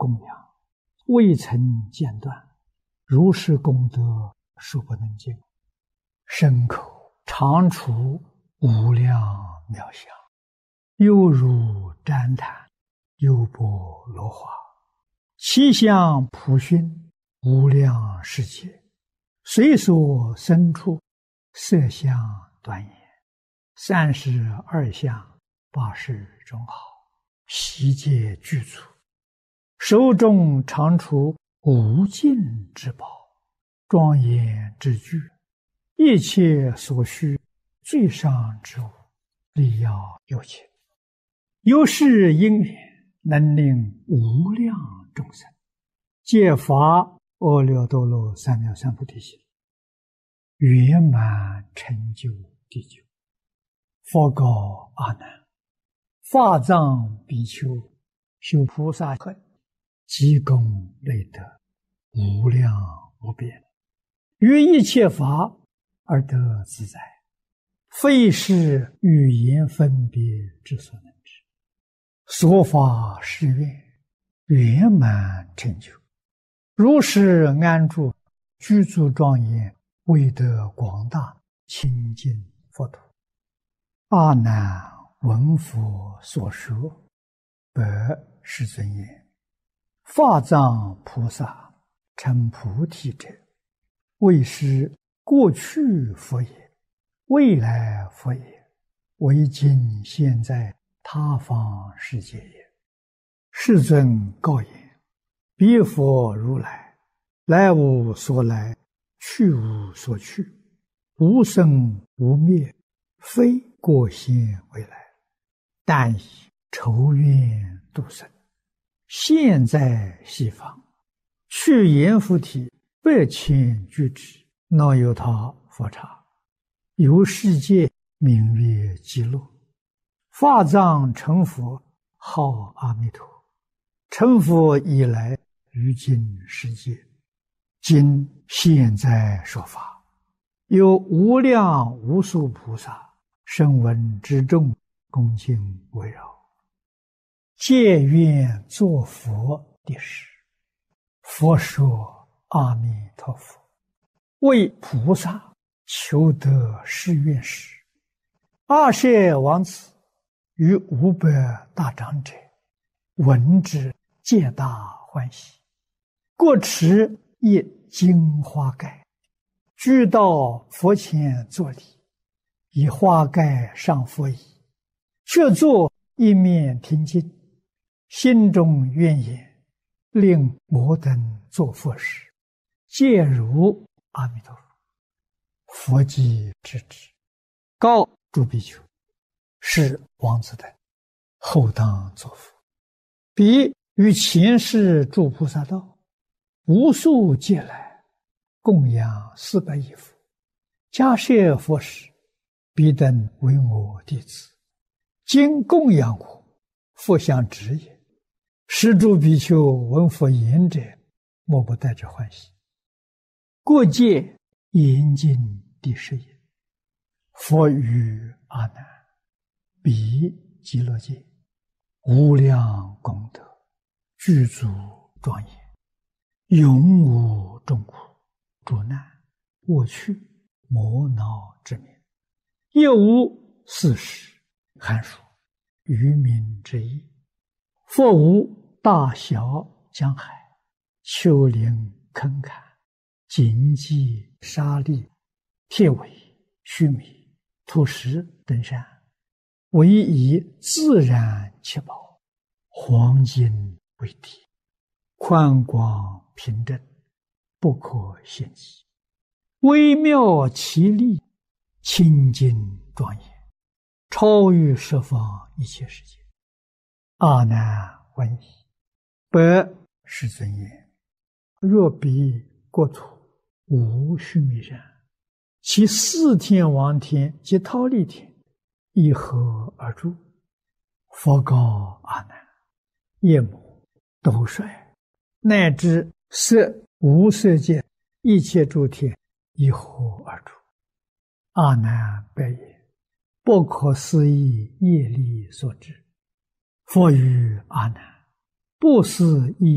供养，未曾间断，如是功德数不能尽。身口常处无量妙相，犹如旃檀，优波罗花，其相普熏无量世界，随所生处，色相端严，32相80种好，悉皆具足，手中常处无尽之宝，庄严之具，一切所需最上之物，力要有情。由是因缘，能令无量众生皆发阿耨多罗三藐三菩提心，圆满成就地久。佛告阿难：法藏比丘修菩萨恨，积功累德，无量无边，于一切法而得自在，非是语言分别之所能知。所发誓愿，圆满成就，如是安住，具足庄严，为得广大清净佛土。阿难闻佛所说，白世尊言：法藏菩萨成菩提者，为是过去佛也，未来佛也，为今现在他方世界也。世尊告言：彼佛如来，来无所来，去无所去，无生无灭，非过现未来，但以筹愿度生，现在西方，去阎浮提8,000俱胝，那由他佛刹，由世界名曰极乐。法藏成佛，号阿弥陀。成佛以来，于今世界，今现在说法，有无量无数菩萨声闻之众，恭敬围绕，皆愿作佛的事。佛说：阿弥陀佛，为菩萨求得誓愿时，阿舍王子与500大长者闻之，皆大欢喜，各持一金花盖，俱到佛前作礼，以花盖上佛椅，却坐一面听经，心中愿言：令摩等作佛时，皆如阿弥陀佛。佛即知之，告诸比丘：是王子等后当作佛。彼于前世诸菩萨道，无数劫来，供养400亿佛，迦叶佛时，彼等为我弟子，今供养我，复相指也。是诸比丘闻佛言者，莫不带着欢喜。过界严禁第10也。佛语阿难：彼极乐界无量功德，具足庄严，永无众苦、诸难、恶趣、魔恼之名，亦无四时、寒暑、渔民之意。佛无大小江海、丘陵坑坎、荆棘沙砾、铁苇、须弥、土石等山，唯以自然七宝、黄金为体，宽广平正，不可限计，微妙奇丽，清净庄严，超于十方一切世界。阿难闻已，白世尊言：若彼国土无须弥山，其4天王天及忉利天一合而住。佛告阿难：夜幕、斗率，乃至色无色界一切诸天一合而住。阿难白言：不可思议业力所致。佛语阿难：不思议